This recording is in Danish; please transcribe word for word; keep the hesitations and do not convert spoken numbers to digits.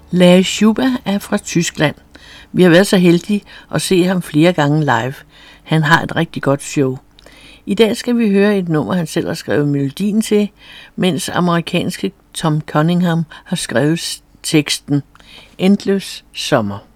Larry Schuber er fra Tyskland. Vi har været så heldige at se ham flere gange live. Han har et rigtig godt show. I dag skal vi høre et nummer, han selv har skrevet melodien til, mens amerikanske Tom Cunningham har skrevet teksten. Endløs sommer.